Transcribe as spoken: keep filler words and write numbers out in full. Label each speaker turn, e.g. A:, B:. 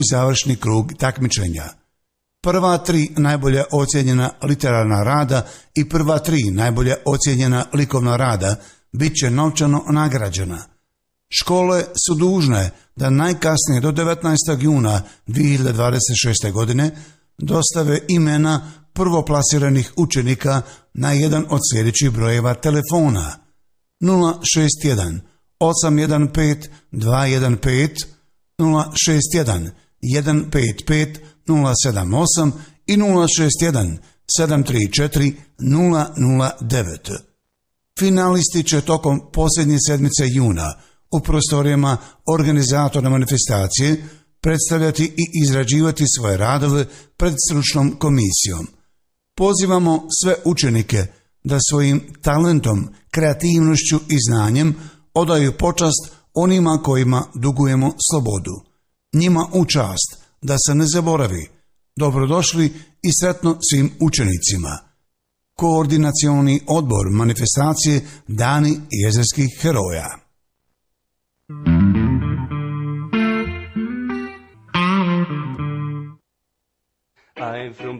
A: završni krug takmičenja. Prva tri najbolje ocijenjena literarna rada i prva tri najbolje ocijenjena likovna rada bit će novčano nagrađena. Škole su dužne da najkasnije do devetnaestog juna dvije hiljade dvadeset šeste. godine dostave imena prvoplasiranih učenika na jedan od sljedećih brojeva telefona: nula šest jedan osam jedan pet dva jedan pet, nula šest jedan jedan pet pet nula sedam osam i nula šest jedan sedam tri četiri nula nula devet. Finalisti će tokom posljednje sedmice juna u prostorijama organizatora manifestacije predstavljati i izrađivati svoje radove pred stručnom komisijom. Pozivamo sve učenike da svojim talentom, kreativnošću i znanjem odaju počast onima kojima dugujemo slobodu. Njima u čast, da se ne zaboravi. Dobrodošli i sretno svim učenicima. Koordinacioni odbor manifestacije Dani jezerskih heroja.
B: I'm from